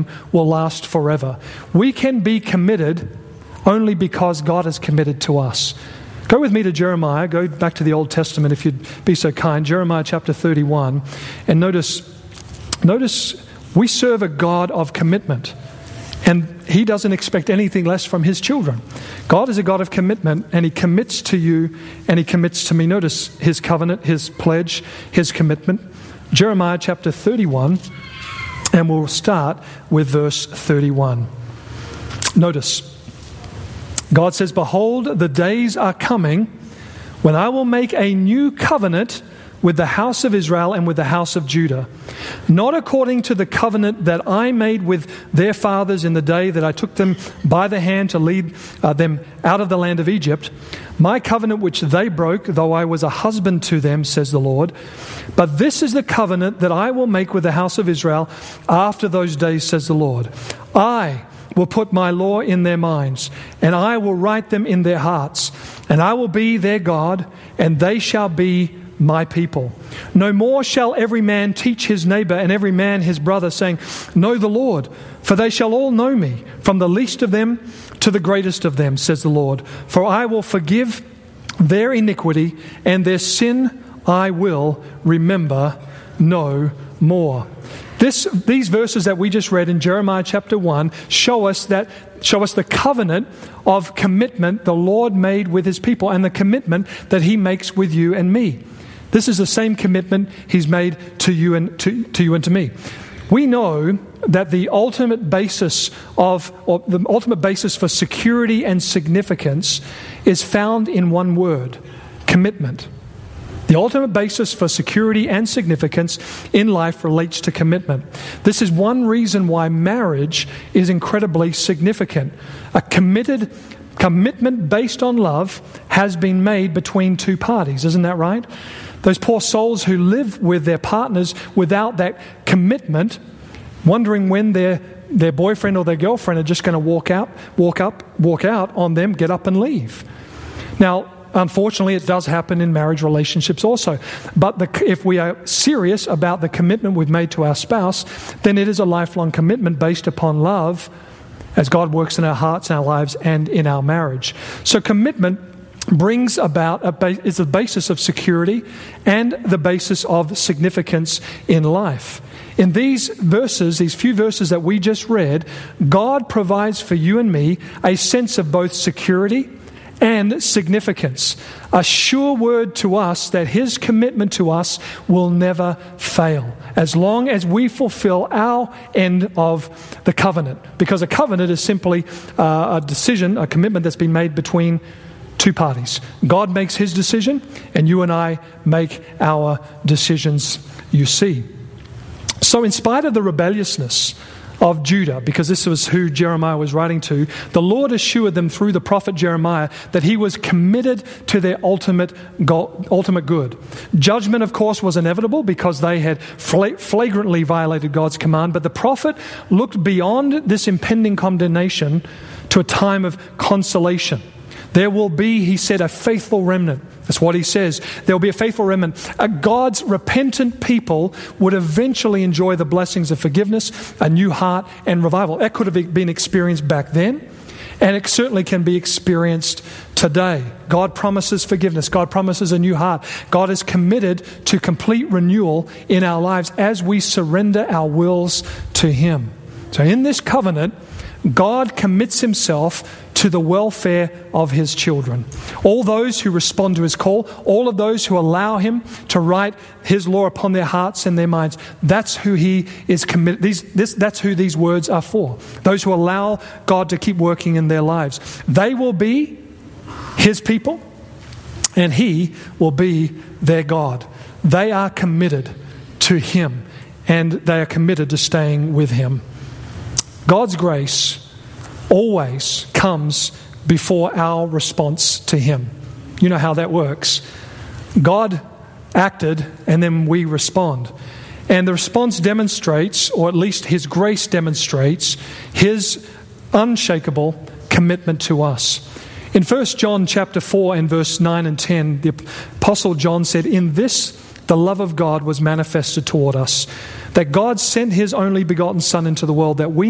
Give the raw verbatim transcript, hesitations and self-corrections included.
will last forever. We can be committed only because God is committed to us. Go with me to Jeremiah. Go back to the Old Testament if you'd be so kind. Jeremiah chapter thirty-one. And notice, notice we serve a God of commitment. And He doesn't expect anything less from His children. God is a God of commitment, and He commits to you and He commits to me. Notice His covenant, His pledge, His commitment. Jeremiah chapter thirty-one, and we'll start with verse thirty-one. Notice, God says, "Behold, the days are coming when I will make a new covenant with the house of Israel and with the house of Judah, not according to the covenant that I made with their fathers in the day that I took them by the hand to lead uh, them out of the land of Egypt, my covenant which they broke, though I was a husband to them, says the Lord. But this is the covenant that I will make with the house of Israel after those days, says the Lord. I will put my law in their minds, and I will write them in their hearts, and I will be their God, and they shall be my people. No more shall every man teach his neighbor and every man his brother, saying, Know the Lord, for they shall all know me, from the least of them to the greatest of them, says the Lord. For I will forgive their iniquity, and their sin I will remember no more." This, these verses that we just read in Jeremiah chapter one show us that show us the covenant of commitment the Lord made with His people, and the commitment that He makes with you and me. This is the same commitment He's made to you and to, to you and to me. We know that the ultimate basis of, or the ultimate basis for security and significance is found in one word: commitment. The ultimate basis for security and significance in life relates to commitment. This is one reason why marriage is incredibly significant. A committed commitment based on love has been made between two parties. Isn't that right? Those poor souls who live with their partners without that commitment, wondering when their their boyfriend or their girlfriend are just going to walk out, walk up, walk out on them, get up and leave. Now, unfortunately, it does happen in marriage relationships also. But the, if we are serious about the commitment we've made to our spouse, then it is a lifelong commitment based upon love, as God works in our hearts, in our lives, and in our marriage. So commitment brings about, a ba- is the basis of security and the basis of significance in life. In these verses, these few verses that we just read, God provides for you and me a sense of both security and significance. A sure word to us that His commitment to us will never fail, as long as we fulfill our end of the covenant. Because a covenant is simply uh, a decision, a commitment that's been made between two parties. God makes His decision, and you and I make our decisions, you see. So in spite of the rebelliousness of Judah, because this was who Jeremiah was writing to, the Lord assured them through the prophet Jeremiah that He was committed to their ultimate goal, ultimate good. Judgment, of course, was inevitable because they had fla- flagrantly violated God's command, but the prophet looked beyond this impending condemnation to a time of consolation. There will be, he said, a faithful remnant. That's what he says. There will be a faithful remnant. Uh, God's repentant people would eventually enjoy the blessings of forgiveness, a new heart, and revival. That could have been experienced back then, and it certainly can be experienced today. God promises forgiveness. God promises a new heart. God is committed to complete renewal in our lives as we surrender our wills to Him. So in this covenant, God commits Himself to the welfare of His children. All those who respond to His call, all of those who allow Him to write His law upon their hearts and their minds, that's who He is committed. These, this, that's who these words are for. Those who allow God to keep working in their lives. They will be His people, and He will be their God. They are committed to Him, and they are committed to staying with Him. God's grace always comes before our response to Him. You know how that works. God acted, and then we respond. And the response demonstrates, or at least His grace demonstrates, His unshakable commitment to us. In First John chapter four and verse nine and ten, the Apostle John said, "In this the love of God was manifested toward us, that God sent His only begotten Son into the world that we